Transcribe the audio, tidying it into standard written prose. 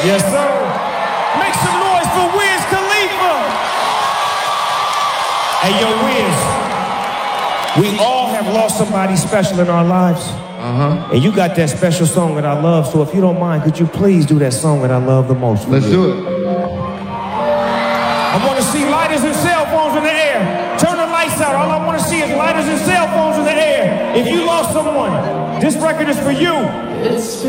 Yes, sir. Make some noise for Wiz Khalifa. Hey, yo, Wiz. We all have lost somebody special in our lives. And you got that special song that I love. So if you don't mind, could you please do that song that I love the most? Let's do it. I want to see lighters and cell phones in the air. Turn the lights out. All I want to see is lighters and cell phones in the air. If you lost someone, this record is for you.